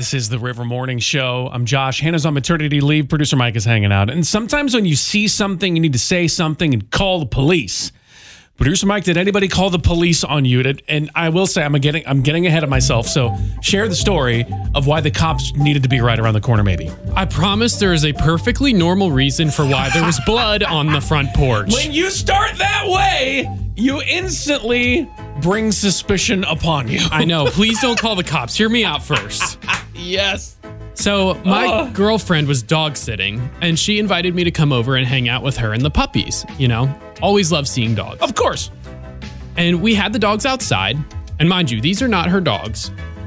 This is the River Morning Show. I'm Josh. Hannah's on maternity leave. Producer Mike is hanging out. And sometimes when you see something, you need to say something and call the police. Producer Mike, did anybody call the police on you? And I will say I'm getting ahead of myself. So share the story of why the cops needed to be right around the corner, maybe. I promise there is a perfectly normal reason for why there was blood on the front porch. When you start that way, you instantly bring suspicion upon you. I know. Please don't call the cops. Hear me out first. Yes. So my girlfriend was dog sitting, and she invited me to come over and hang out with her and the puppies. You know, always love seeing dogs. Of course. And we had the dogs outside. And mind you, these are not her dogs.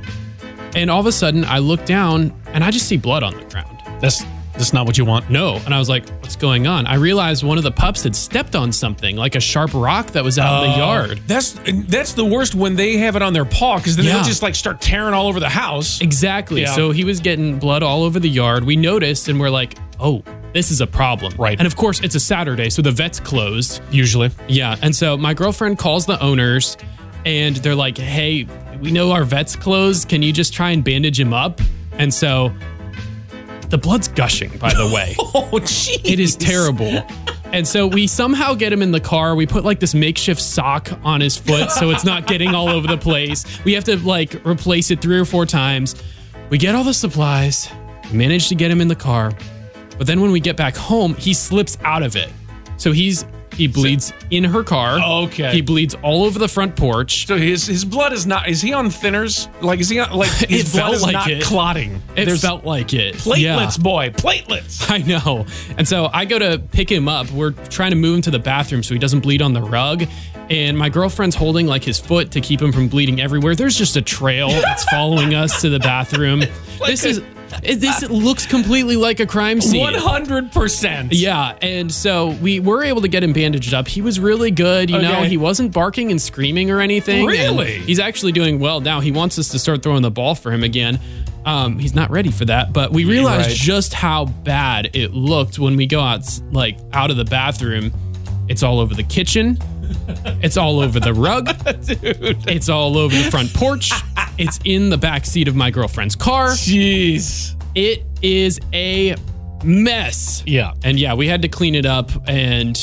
And all of a sudden, I look down, and I just see blood on the ground. That's not what you want. No. And I was like, what's going on? I realized one of the pups had stepped on something, like a sharp rock that was out in the yard. That's the worst when they have it on their paw, because then they'll just like start tearing all over the house. Exactly. Yeah. So he was getting blood all over the yard. We noticed and we're like, oh, this is a problem. Right. And of course, it's a Saturday, so the vet's closed. Usually. Yeah. And so my girlfriend calls the owners and they're like, hey, we know our vet's closed. Can you just try and bandage him up? And so the blood's gushing, by the way. Oh, jeez. It is terrible. And so we somehow get him in the car. We put like this makeshift sock on his foot so it's not getting all over the place. We have to like replace it 3 or 4 times. We get all the supplies, manage to get him in the car. But then when we get back home, he slips out of it. So he bleeds in her car. Okay. He bleeds all over the front porch. So his blood is not, is he on thinners? Like, is he on, like, his blood is not clotting? It felt like it. Platelets, boy, platelets. I know. And so I go to pick him up. We're trying to move him to the bathroom so he doesn't bleed on the rug. And my girlfriend's holding like his foot to keep him from bleeding everywhere. There's just a trail that's following us to the bathroom. This looks completely like a crime scene. 100%. Yeah, and so we were able to get him bandaged up. He was really good. You know, he wasn't barking and screaming or anything. Really? He's actually doing well now. He wants us to start throwing the ball for him again. He's not ready for that, but we realized just how bad it looked when we go out of the bathroom. It's all over the kitchen. It's all over the rug. Dude. It's all over the front porch. It's in the back seat of my girlfriend's car. Jeez. It is a mess. Yeah. And yeah, we had to clean it up and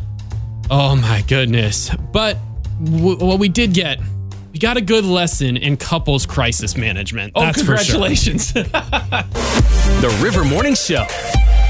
oh my goodness. But what we did get, we got a good lesson in couples crisis management. That's congratulations. For sure. The River Morning Show.